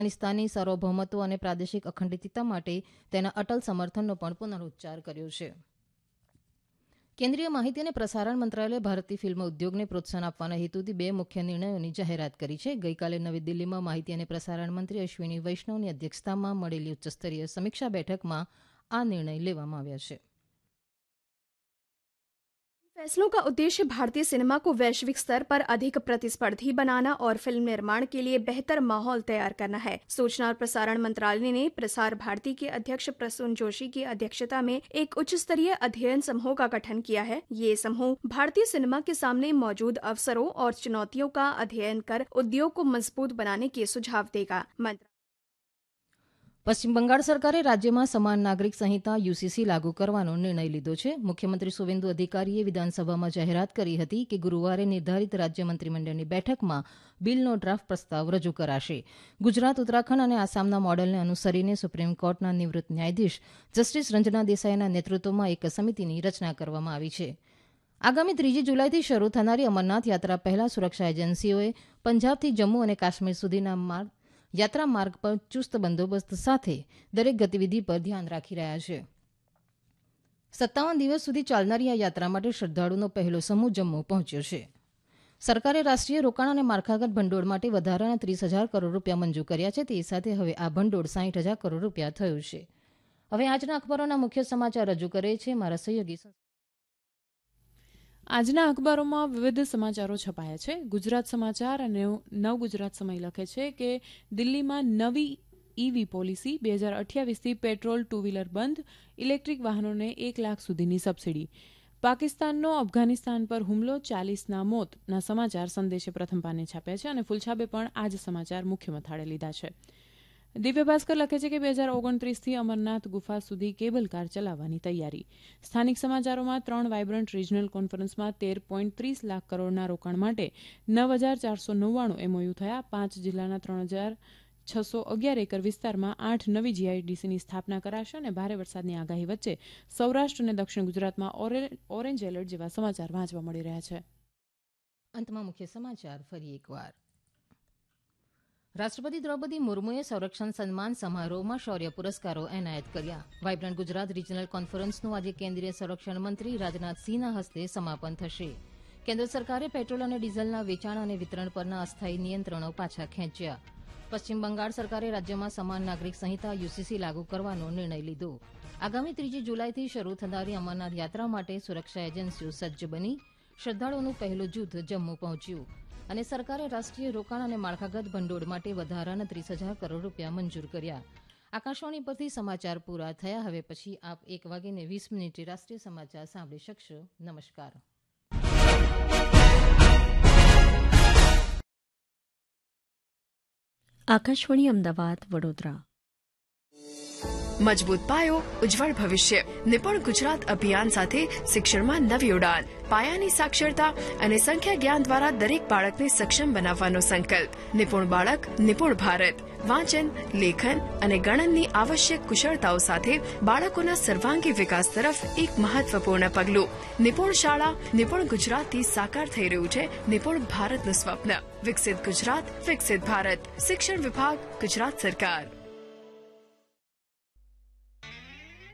અફઘાનિસ્તાનની સાર્વભૌમત્વ અને પ્રાદેશિક અખંડિતતા માટે તેના અટલ સમર્થનનો પણ પુનરૂચ્ચાર કર્યો છે. કેન્દ્રીય માહિતી અને પ્રસારણ મંત્રાલયે ભારતીય ફિલ્મ ઉદ્યોગને પ્રોત્સાહન આપવાના હેતુથી 2 મુખ્ય નિર્ણયોની જાહેરાત કરી છે. ગઈકાલે નવી દિલ્હીમાં માહિતી અને પ્રસારણ મંત્રી અશ્વિની વૈષ્ણવની અધ્યક્ષતામાં મળેલી ઉચ્ચસ્તરીય સમીક્ષા બેઠકમાં આ નિર્ણય લેવામાં આવ્યા છે. फैसलों का उद्देश्य भारतीय सिनेमा को वैश्विक स्तर पर अधिक प्रतिस्पर्धी बनाना और फिल्म निर्माण के लिए बेहतर माहौल तैयार करना है. सूचना और प्रसारण मंत्रालय ने प्रसार भारती के अध्यक्ष प्रसून जोशी की अध्यक्षता में एक उच्च स्तरीय अध्ययन समूह का गठन किया है. ये समूह भारतीय सिनेमा के सामने मौजूद अवसरों और चुनौतियों का अध्ययन कर उद्योग को मजबूत बनाने के सुझाव देगा. પશ્ચિમ બંગાળ સરકારે રાજ્યમાં સમાન નાગરિક સંહિતા યુસીસી લાગુ કરવાનો નિર્ણય લીધો છે. મુખ્યમંત્રી સુવેન્દુ અધિકારીએ વિધાનસભામાં જાહેરાત કરી હતી કે ગુરુવારે નિર્ધારિત રાજ્ય મંત્રીમંડળની બેઠકમાં બિલનો ડ્રાફ્ટ પ્રસ્તાવ રજૂ કરાશે. ગુજરાત, ઉત્તરાખંડ અને આસામના મોડેલને અનુસરીને સુપ્રીમ કોર્ટના નિવૃત્ત ન્યાયાધીશ જસ્ટિસ રંજના દેસાઈના નેતૃત્વમાં એક સમિતિની રચના કરવામાં આવી છે. આગામી 3 જુલાઈથી શરૂ થનારી અમરનાથ યાત્રા પહેલા સુરક્ષા એજન્સીઓએ પંજાબથી જમ્મુ અને કાશ્મીર સુધીના યાત્રા માર્ગ પર ચુસ્ત બંદોબસ્ત સાથે દરેક ગતિવિધિ પર ધ્યાન રાખી રહ્યા છે. 57 દિવસ સુધી ચાલનારી આ યાત્રા માટે શ્રદ્ધાળુનો પહેલો સમૂહ જમ્મુ પહોંચ્યો છે. સરકારે રાષ્ટ્રીય રોકાણ અને માળખાગત ભંડોળ માટે વધારાના 30,000 કરોડ રૂપિયા મંજૂર કર્યા છે. તે સાથે હવે આ ભંડોળ 60,000 કરોડ રૂપિયા થયું છે. હવે આજના અખબારોના મુખ્ય સમાચાર રજૂ કરે છે મારા સહયોગી. આજના અખબારોમાં વિવિધ સમાચારો છપાયા છે. ગુજરાત સમાચાર અને નવ ગુજરાત સમય લખે છે કે દિલ્હીમાં નવી EV policy 2028થી petrol two wheeler બંધ, ઇલેક્ટ્રિક વાહનોને 1 લાખ સુધીની સબસિડી. પાકિસ્તાનનો અફઘાનિસ્તાન પર હુમલો, 40ના મોતના સમાચાર સંદેશે પ્રથમ પાને છાપ્યા છે અને ફૂલછાબે પણ આ જ સમાચાર મુખ્ય મથાળે લીધા છે. દિવ્ય ભાસ્કર લખે છે કે 2029થી અમરનાથ ગુફા સુધી કેબલ કાર ચલાવવાની તૈયારી. સ્થાનિક સમાચારોમાં 3 વાઇબ્રન્ટ રિજનલ કોન્ફરન્સમાં 13.30 લાખ કરોડના રોકાણ માટે 9,499 એમઓયુ થયા. 5 જિલ્લાના 3,611 એકર વિસ્તારમાં 8 નવી જીઆઈડીસીની સ્થાપના કરાશે અને ભારે વરસાદની આગાહી વચ્ચે સૌરાષ્ટ્ર અને દક્ષિણ ગુજરાતમાં ઓરેન્જ એલર્ટ જેવા સમાચાર વાંચવા મળી રહ્યા છે. અંતમાં મુખ્ય સમાચાર ફરી એકવાર. રાષ્ટ્રપતિ દ્રૌપદી મુર્મુએ સંરક્ષણ સન્માન સમારોહમાં શૌર્ય પુરસ્કારો એનાયત કર્યા. વાઇબ્રન્ટ ગુજરાત રિજનલ કોન્ફરન્સનું આજે કેન્દ્રીય સંરક્ષણ મંત્રી રાજનાથસિંહના હસ્તે સમાપન થશે. કેન્દ્ર સરકારે પેટ્રોલ અને ડીઝલના વેચાણ અને વિતરણ પરના અસ્થાયી નિયંત્રણો પાછા ખેંચ્યા. પશ્ચિમ બંગાળ સરકારે રાજ્યમાં સમાન નાગરિક સંહિતા યુસીસી લાગુ કરવાનો નિર્ણય લીધો. આગામી 3 જુલાઈથી શરૂ થનારી અમરનાથ યાત્રા માટે સુરક્ષા એજન્સીઓ સજ્જ બની. શ્રદ્ધાળુઓનું પહેલું જૂથ જમ્મુ પહોંચ્યું. અને સરકારે રાષ્ટ્રીય રોકાણ અને માળખાગત ભંડોળ માટે વધારાના 30,000 કરોડ રૂપિયા મંજૂર કર્યા. આકાશવાણી પરથી સમાચાર પૂરા થયા. હવે પછી આપ 1:20 રાષ્ટ્રીય સમાચાર સાંભળી શકશો. નમસ્કાર. આકાશવાણી અમદાવાદ, વડોદરા. મજબૂત પાયો, ઉજ્જવળ ભવિષ્ય. નિપુણ ગુજરાત અભિયાન સાથે શિક્ષણમાં નવી ઉડાન. પાયાની સાક્ષરતા અને સંખ્યા જ્ઞાન દ્વારા દરેક બાળકને સક્ષમ બનાવવાનો સંકલ્પ. નિપુણ બાળક, નિપુણ ભારત. વાંચન, લેખન અને ગણનની આવશ્યક કુશળતાઓ સાથે બાળકોના સર્વાંગી વિકાસ તરફ એક મહત્વપૂર્ણ પગલું. નિપુણ શાળા, નિપુણ ગુજરાતથી સાકાર થઈ રહ્યું છે નિપુણ ભારતનું સ્વપ્ન. વિકસિત ગુજરાત, વિકસિત ભારત. શિક્ષણ વિભાગ, ગુજરાત સરકાર.